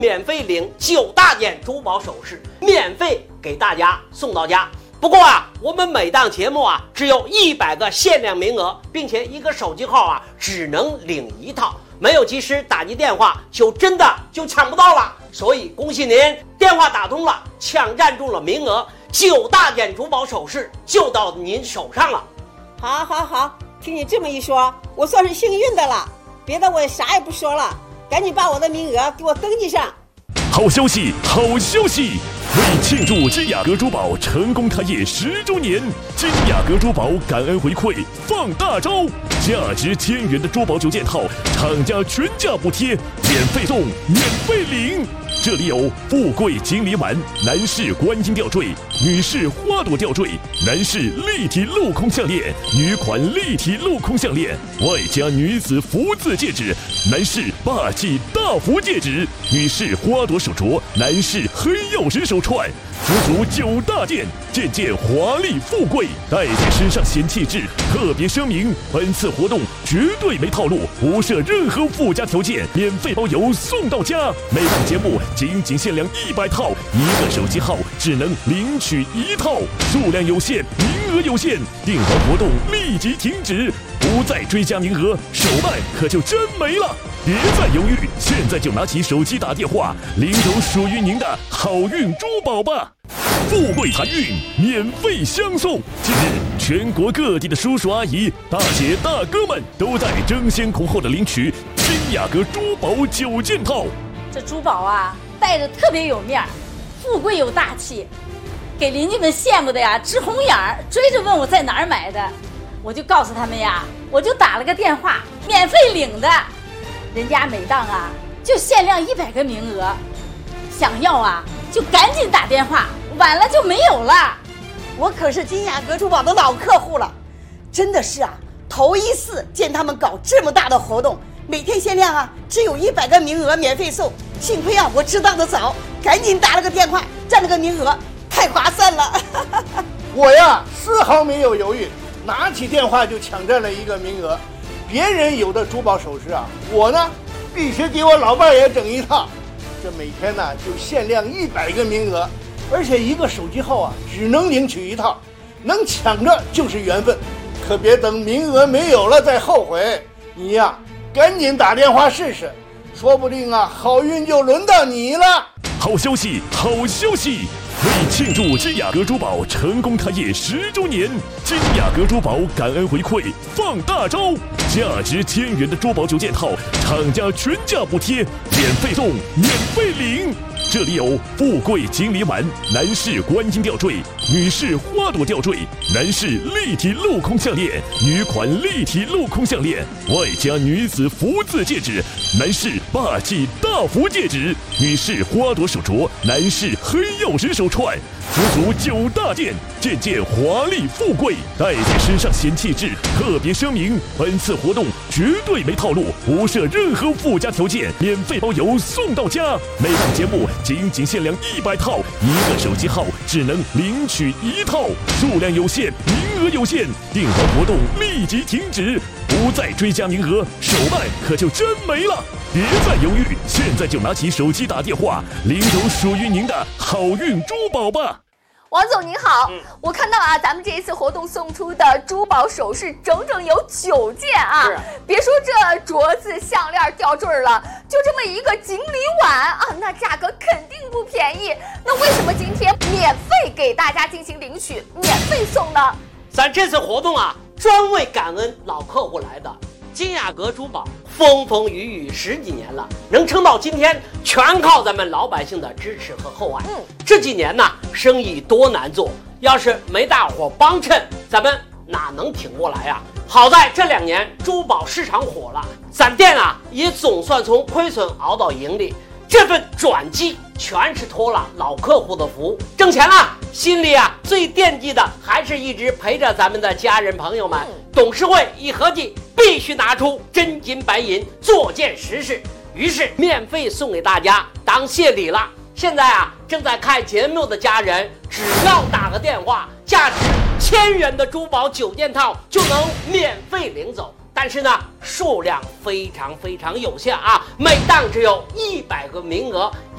免费领9大件珠宝首饰，免费给大家送到家。不过啊，我们每档节目啊只有100个限量名额，并且一个手机号啊只能领1套，没有及时打击电话真的抢不到了。所以恭喜您，电话打通了，抢占住了名额，9大件珠宝首饰就到您手上了。 好，听你这么一说，我算是幸运的了。别的我啥也不说了，赶紧把我的名额给我登记上。 好消息！为庆祝金雅阁珠宝成功开业10周年，金雅阁珠宝感恩回馈放大招，价值1000元的珠宝9件套，厂家全价补贴，免费送，免费领。这里有富贵锦鲤碗、男士观音吊坠、女士花朵吊坠、男士立体镂空项链、女款立体镂空项链，外加女子福字戒指、男士霸气大福戒指、女士花朵手镯、男士黑曜石手串，足足9大件，件件华丽富贵，戴在身上显气质。特别声明，本次活动绝对没套路，不设任何附加条件，免费包邮送到家。每档节目仅限量100套，一个手机号只能领取1套，数量有限，名额有限，订单活动立即停止，不再追加名额，手办可就真没了。别再犹豫，现在就拿起手机打电话，领走属于您的好运珠宝吧！富贵财运免费相送。近日，全国各地的叔叔阿姨、大姐大哥们都在争先恐后的领取金雅阁珠宝9件套。 这珠宝啊，戴着特别有面儿，富贵有大气，给邻居们羡慕的呀直红眼儿，追着问我在哪儿买的，我就告诉他们呀，我就打了个电话，免费领的。人家每档啊就限量100个名额，想要啊就赶紧打电话，晚了就没有了。 我可是金雅阁珠宝的老客户了，真的是啊，头一次见他们搞这么大的活动，每天限量啊只有100个名额免费送。幸亏啊我知道的早，赶紧打了个电话，占了个名额，太划算了。 我呀丝毫没有犹豫，拿起电话就抢占了1个名额。别人有的珠宝首饰啊，我呢必须给我老伴也整1套。这每天呢就限量100个名额，而且一个手机号啊只能领取1套，能抢着就是缘分，可别等名额没有了再后悔。你呀赶紧打电话试试，说不定啊好运就轮到你了。 好消息！为庆祝金雅阁珠宝成功开业10周年，金雅阁珠宝感恩回馈放大招，价值1000元的珠宝9件套，厂家全价补贴，免费送，免费领。这里有富贵锦鲤碗、男士观音吊坠、女士花朵吊坠、男士立体镂空项链、女款立体镂空项链，外加女子福字戒指、男士霸气大福戒指、女士花朵手镯、男士黑曜石手串，足足9大件，件件华丽富贵，戴在身上显气质。特别声明，本次活动绝对没套路，不设任何附加条件，免费包邮送到家。每档节目仅限量100套，一个手机号只能领取1套，数量有限，名额有限，订单活动立即停止，不再追加名额，手办可就真没了。别再犹豫，现在就拿起手机打电话，领走属于您的好运珠宝吧！ 王总您好，我看到啊，咱们这一次活动送出的珠宝首饰整整有9件啊！别说这镯子、项链、吊坠了，就这么一个锦鲤碗啊，那价格肯定不便宜。那为什么今天免费给大家进行领取，免费送呢？ 咱这次活动啊，专为感恩老客户来的。金雅阁珠宝风风雨雨10几年了，能撑到今天，全靠咱们老百姓的支持和厚爱。这几年呢，生意多难做，要是没大伙帮衬，咱们哪能挺过来啊？好在这2年珠宝市场火了，咱店啊也总算从亏损熬到盈利。这份转机全是托了老客户的福，挣钱了，心里啊最惦记的还是一直陪着咱们的家人朋友们。董事会一合计，必须拿出真金白银做件实事，于是免费送给大家当谢礼了。现在啊，正在看节目的家人，只要打个电话，价值1000元的珠宝9件套就能免费领走。但是呢，数量非常有限啊，每档只有100个名额，